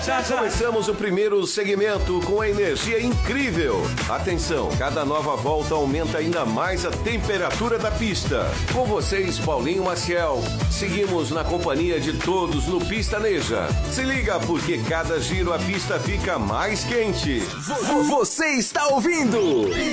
Já começamos o primeiro segmento com a energia incrível. Atenção, cada nova volta aumenta ainda mais a temperatura da pista. Com vocês, Paulinho Maciel. Seguimos na companhia de todos no Pistaneja. Se liga, porque cada giro a pista fica mais quente. Você está ouvindo